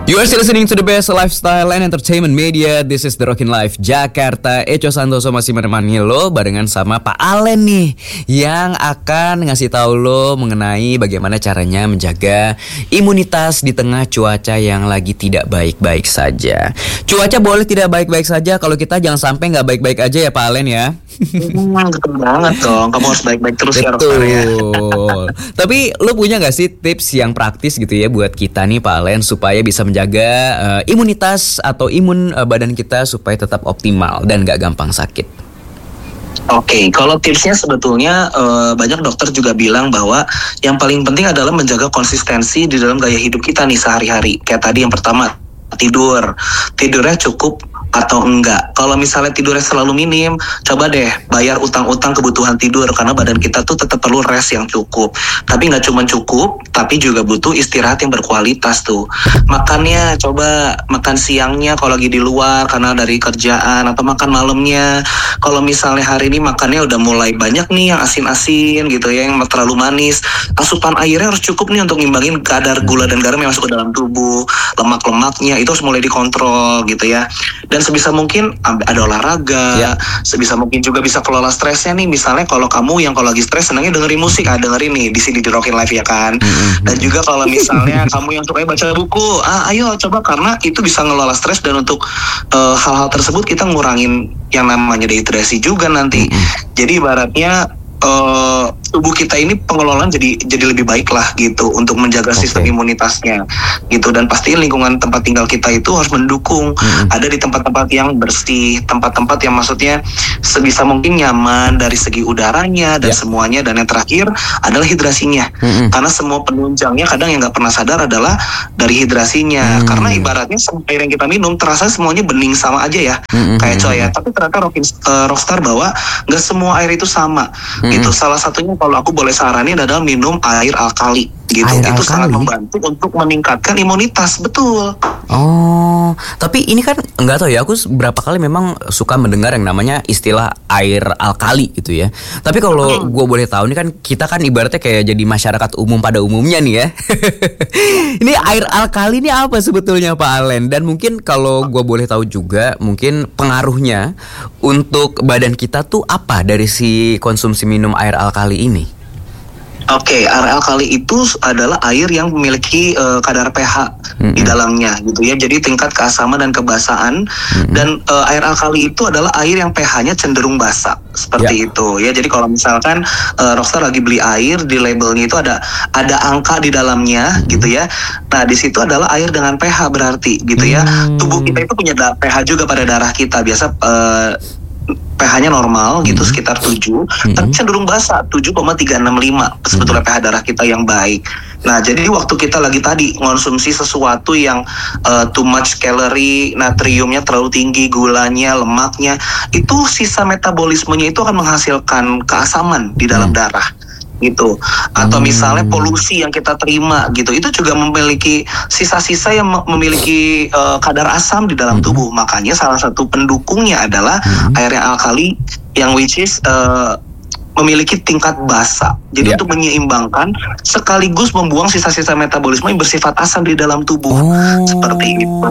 You are still listening to the best lifestyle and entertainment media. This is The Rockin' Life Jakarta. Echo Santoso masih menemani lo barengan sama Pak Alen nih, yang akan ngasih tahu lo mengenai bagaimana caranya menjaga imunitas di tengah cuaca yang lagi tidak baik-baik saja. Cuaca boleh tidak baik-baik saja, kalau kita jangan sampai nggak baik-baik aja ya Pak Alen ya. Betul banget dong, kamu harus baik-baik terus ya Betul. Rockstar ya. Tapi lo punya gak sih tips yang praktis gitu ya buat kita nih Pak Alen, supaya bisa menjaga imunitas atau imun badan kita supaya tetap optimal dan gak gampang sakit? Oke, kalau tipsnya sebetulnya banyak dokter juga bilang bahwa yang paling penting adalah menjaga konsistensi di dalam gaya hidup kita nih sehari-hari. Kayak tadi yang pertama, tidurnya cukup atau enggak. Kalau misalnya tidurnya selalu minim, coba deh bayar utang-utang kebutuhan tidur, karena badan kita tuh tetap perlu rest yang cukup. Tapi nggak cuma cukup, tapi juga butuh istirahat yang berkualitas tuh. Makannya coba makan siangnya kalau lagi di luar karena dari kerjaan, atau makan malamnya. Kalau misalnya hari ini makannya udah mulai banyak nih yang asin-asin gitu ya, yang terlalu manis, asupan airnya harus cukup nih untuk ngimbangin kadar gula dan garam yang masuk ke dalam tubuh. Lemak-lemaknya itu harus mulai dikontrol gitu ya. Dan sebisa mungkin ada olahraga, sebisa mungkin juga bisa kelola stresnya nih. Misalnya kalau kamu yang kalau lagi stres senangnya dengerin musik, dengerin nih di sini di Rockin' Life ya kan. Dan juga kalau misalnya kamu yang suka baca buku, ayo coba, karena itu bisa ngelola stres. Dan untuk hal-hal tersebut kita ngurangin yang namanya dehidrasi juga nanti. Jadi ibaratnya tubuh kita ini pengelolaan jadi lebih baik lah gitu, untuk menjaga sistem imunitasnya gitu. Dan pastiin lingkungan tempat tinggal kita itu harus mendukung. Ada di tempat-tempat yang bersih, tempat-tempat yang maksudnya sebisa mungkin nyaman dari segi udaranya dan semuanya. Dan yang terakhir adalah hidrasinya, karena semua penunjangnya kadang yang nggak pernah sadar adalah dari hidrasinya. Karena ibaratnya air yang kita minum terasa semuanya bening sama aja ya, kayak coy ya. Tapi ternyata Rockstar bahwa nggak semua air itu sama gitu. Salah satunya kalau aku boleh saranin adalah minum air alkali gitu. Itu sangat membantu untuk meningkatkan imunitas. Betul. Oh, tapi ini kan nggak tahu ya, aku berapa kali memang suka mendengar yang namanya istilah air alkali gitu ya. Tapi kalau gue boleh tahu, ini kan kita kan ibaratnya kayak jadi masyarakat umum pada umumnya nih ya. Ini air alkali ini apa sebetulnya Pak Alen? Dan mungkin kalau gue boleh tahu juga, mungkin pengaruhnya untuk badan kita tuh apa dari si konsumsi minum air alkali ini? Oke, air alkali itu adalah air yang memiliki kadar pH di dalamnya gitu ya. Jadi tingkat keasaman dan kebasaan. Dan air alkali itu adalah air yang pH-nya cenderung basa, seperti itu ya. Jadi kalau misalkan Rockstar lagi beli air, di labelnya itu ada angka di dalamnya gitu ya. Nah, di situ adalah air dengan pH berarti gitu ya. Tubuh kita itu punya pH juga pada darah kita. Biasa pH-nya normal gitu, sekitar 7, tapi cenderung basa, 7,365 sebetulnya pH darah kita yang baik. Nah, jadi waktu kita lagi tadi ngonsumsi sesuatu yang too much calorie, natriumnya terlalu tinggi, gulanya, lemaknya, itu sisa metabolismenya itu akan menghasilkan keasaman di dalam darah gitu. Atau misalnya polusi yang kita terima gitu, itu juga memiliki sisa-sisa yang memiliki kadar asam di dalam tubuh. Makanya salah satu pendukungnya adalah air yang alkali, yang which is memiliki tingkat basa. Jadi untuk menyeimbangkan sekaligus membuang sisa-sisa metabolisme yang bersifat asam di dalam tubuh. Seperti itu.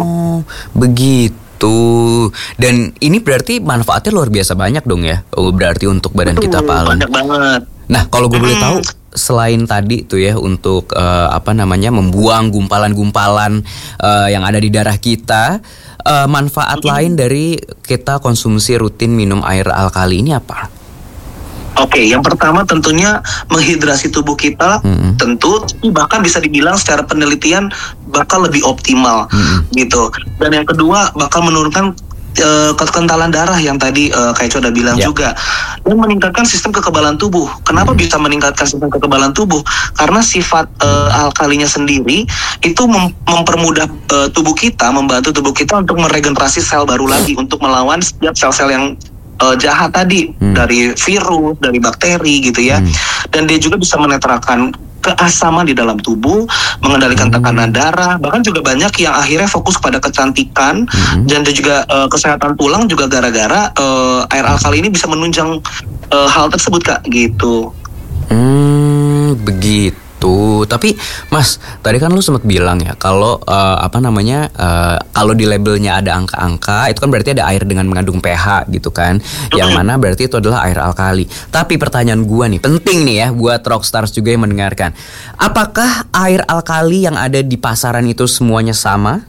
Begitu. Dan ini berarti manfaatnya luar biasa banyak dong ya. Berarti untuk badan kita Pak Alen. Banyak banget. Nah, kalau gue boleh tahu, selain tadi tuh ya untuk membuang gumpalan-gumpalan yang ada di darah kita, manfaat lain dari kita konsumsi rutin minum air alkali ini apa? Oke, yang pertama tentunya menghidrasi tubuh kita, tentu bahkan bisa dibilang secara penelitian bakal lebih optimal gitu. Dan yang kedua bakal menurunkan kekentalan darah yang tadi kayak Coda bilang juga, dan meningkatkan sistem kekebalan tubuh. Kenapa bisa meningkatkan sistem kekebalan tubuh? Karena sifat alkalinya sendiri itu mempermudah tubuh kita, membantu tubuh kita untuk meregenerasi sel baru lagi, untuk melawan setiap sel-sel yang jahat tadi, dari virus, dari bakteri gitu ya. Dan dia juga bisa menetralkan keasaman di dalam tubuh, mengendalikan tekanan darah. Bahkan juga banyak yang akhirnya fokus pada kecantikan dan juga kesehatan tulang juga gara-gara air alkali ini bisa menunjang hal tersebut Kak, gitu. Begitu. gitu. Tapi Mas, tadi kan lu sempat bilang ya kalau kalau di labelnya ada angka-angka itu kan berarti ada air dengan mengandung pH gitu kan. Yang mana berarti itu adalah air alkali. Tapi pertanyaan gua nih, penting nih ya buat Rockstars juga yang mendengarkan. Apakah air alkali yang ada di pasaran itu semuanya sama?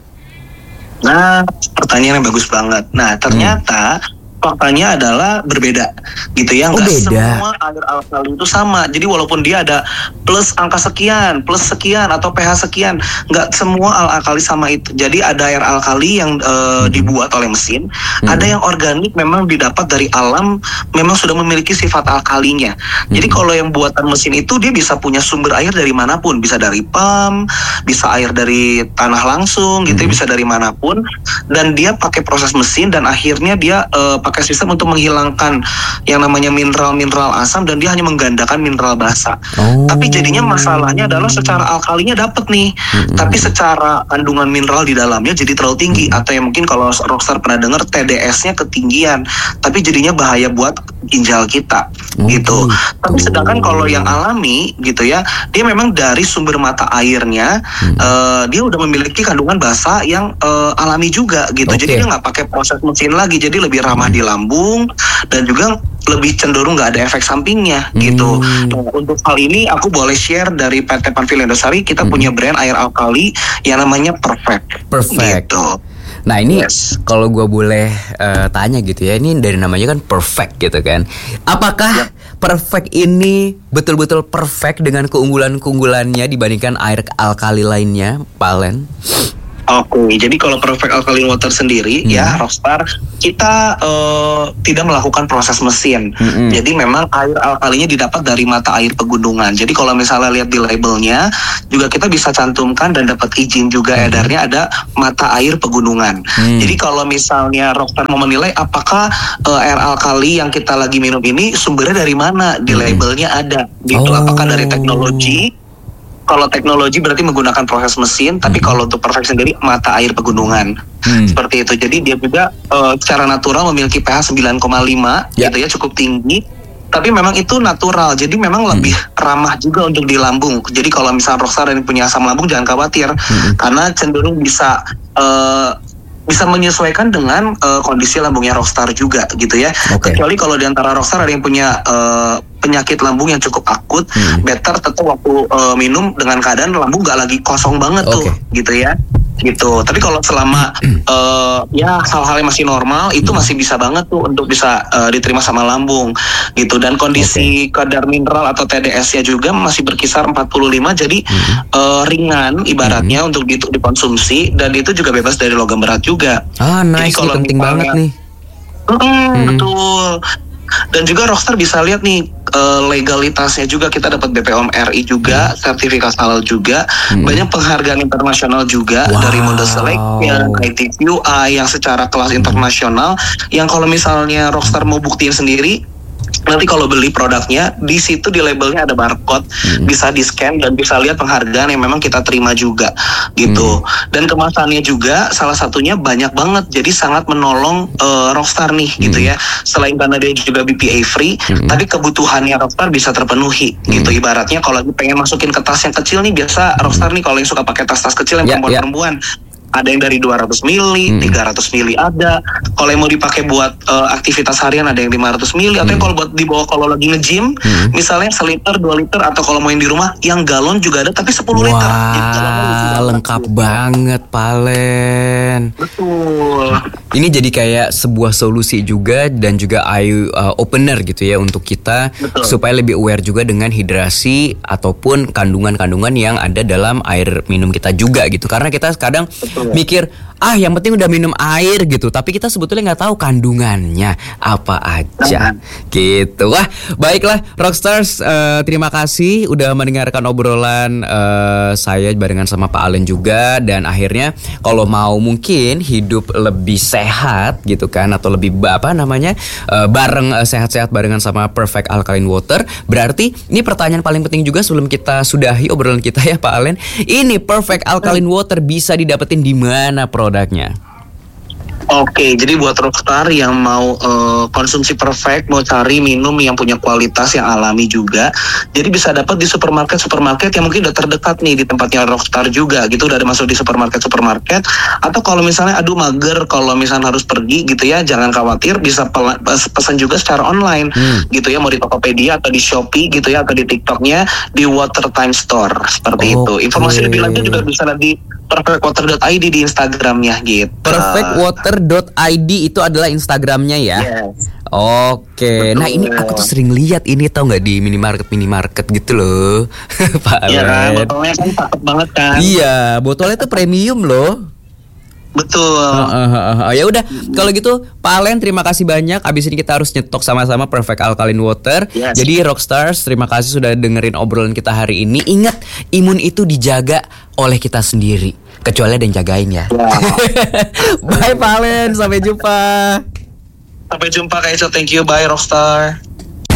Nah, pertanyaan yang bagus banget. Nah, ternyata faktanya adalah berbeda gitu ya. Nggak semua air alkali itu sama. Jadi walaupun dia ada plus angka sekian, plus sekian atau pH sekian, nggak semua alkali sama itu. Jadi ada air alkali yang dibuat oleh mesin, ada yang organik memang didapat dari alam, memang sudah memiliki sifat alkalinya. Jadi kalau yang buatan mesin itu dia bisa punya sumber air dari manapun, bisa dari pump, bisa air dari tanah langsung gitu, bisa dari manapun, dan dia pakai proses mesin dan akhirnya dia pakai sistem untuk menghilangkan yang namanya mineral-mineral asam dan dia hanya menggandakan mineral basa. Tapi jadinya masalahnya adalah secara alkalinya dapat nih, tapi secara kandungan mineral di dalamnya jadi terlalu tinggi, atau yang mungkin kalau Rockstar pernah dengar TDS-nya ketinggian, tapi jadinya bahaya buat ginjal kita gitu. Tapi sedangkan kalau yang alami gitu ya, dia memang dari sumber mata airnya dia udah memiliki kandungan basa yang alami juga gitu. Jadi dia nggak pakai proses mesin lagi, jadi lebih ramah di lambung dan juga lebih cenderung nggak ada efek sampingnya gitu. Nah, untuk hal ini aku boleh share dari PT Pamfili Indosari, kita punya brand air alkali yang namanya Perfect. Gitu. Nah ini kalau gue boleh tanya gitu ya, ini dari namanya kan Perfect gitu kan. Apakah Perfect ini betul-betul perfect dengan keunggulan-keunggulannya dibandingkan air alkali lainnya, Pak Alen? Oke, jadi kalau Perfect Alkaline Water sendiri ya Rockstar, kita tidak melakukan proses mesin. Jadi memang air alkalinya didapat dari mata air pegunungan. Jadi kalau misalnya lihat di labelnya juga kita bisa cantumkan dan dapat izin juga edarnya ada mata air pegunungan. Jadi kalau misalnya Rockstar mau menilai apakah air alkali yang kita lagi minum ini sumbernya dari mana, di labelnya ada gitu. Apakah dari teknologi? Kalau teknologi berarti menggunakan proses mesin, tapi kalau untuk Perfect sendiri mata air pegunungan. Seperti itu. Jadi dia juga secara natural memiliki pH 9,5 gitu ya, cukup tinggi. Tapi memang itu natural, jadi memang lebih ramah juga untuk di lambung. Jadi kalau misalnya Rockstar yang punya asam lambung jangan khawatir, karena cenderung bisa menyesuaikan dengan kondisi lambungnya Rockstar juga gitu ya. Kecuali kalau di antara Rockstar ada yang punya penyakit lambung yang cukup akut, better tetap waktu minum dengan keadaan lambung gak lagi kosong banget tuh gitu ya. Gitu. Tapi kalau selama ya hal-hal yang masih normal itu masih bisa banget tuh untuk bisa diterima sama lambung gitu. Dan kondisi kadar mineral atau TDS-nya juga masih berkisar 45, jadi ringan ibaratnya untuk dikonsumsi, dan itu juga bebas dari logam berat juga. Nice, jadi kalau penting banget nih. Betul. Dan juga Rockstar bisa lihat nih legalitasnya juga, kita dapat BPOM RI juga, sertifikasi halal juga, banyak penghargaan internasional juga dari Mondo Selection, ITQI yang secara kelas internasional, yang kalau misalnya Rockstar mau buktiin sendiri, nanti kalau beli produknya di situ di labelnya ada barcode, bisa di scan dan bisa lihat penghargaan yang memang kita terima juga gitu. Dan kemasannya juga salah satunya banyak banget, jadi sangat menolong Rockstar nih gitu ya. Selain karena dia juga BPA free, tapi kebutuhannya Rockstar bisa terpenuhi gitu. Ibaratnya kalau lagi pengen masukin ke tas yang kecil nih, biasa Rockstar nih kalau yang suka pakai tas-tas kecil yang perempuan-perempuan, ada yang dari 200 mili, 300 mili ada. Kalau yang mau dipakai buat aktivitas harian ada yang 500 mili, atau yang kalau buat dibawa kalau lagi nge-gym, misalnya 1 liter, 2 liter, atau kalau mau yang di rumah yang galon juga ada tapi 10 liter. Lengkap banget, Palen. Betul. Ini jadi kayak sebuah solusi juga dan juga eye opener gitu ya untuk kita. Supaya lebih aware juga dengan hidrasi ataupun kandungan-kandungan yang ada dalam air minum kita juga gitu. Karena kita kadang mikir yang penting udah minum air gitu, tapi kita sebetulnya nggak tahu kandungannya apa aja gitu. Wah, baiklah Rockstars, terima kasih udah mendengarkan obrolan saya barengan sama Pak Alen juga. Dan akhirnya kalau mau mungkin hidup lebih sehat gitu kan, atau lebih bareng sehat-sehat barengan sama Perfect Alkaline Water, berarti ini pertanyaan paling penting juga sebelum kita sudahi obrolan kita ya Pak Alen. Ini Perfect Alkaline Water bisa didapetin di mana produknya? Oke, jadi buat rockstar yang mau konsumsi perfect, mau cari minum yang punya kualitas yang alami juga, jadi bisa dapat di supermarket yang mungkin udah terdekat nih di tempatnya rockstar juga gitu, udah ada masuk di supermarket. Atau kalau misalnya aduh mager, kalau misalnya harus pergi gitu ya, jangan khawatir, bisa pesan juga secara online gitu ya, mau di Tokopedia atau di Shopee gitu ya, atau di TikToknya di Watertime Store seperti itu. Informasi lebih lanjut juga bisa di perfectwater.id di Instagramnya gitu. Perfectwater.id itu adalah Instagramnya ya. Yes. Oke. Betul. Nah ini aku tuh sering lihat ini, tau nggak, di minimarket gitu loh. Pak Iya kan, Alen. botolnya kan cakep banget kan. Iya, botolnya tuh premium loh. Betul. Ya udah, kalau gitu Pak Alen terima kasih banyak. Abis ini kita harus nyetok sama-sama Perfect Alkaline Water. Yes. Jadi Rockstars, terima kasih sudah dengerin obrolan kita hari ini. Ingat, imun itu dijaga oleh kita sendiri, kecuali ada yang jagain ya. Bye Pak Alen, sampai jumpa. Sampai jumpa Kak Ica, thank you, bye Rockstar.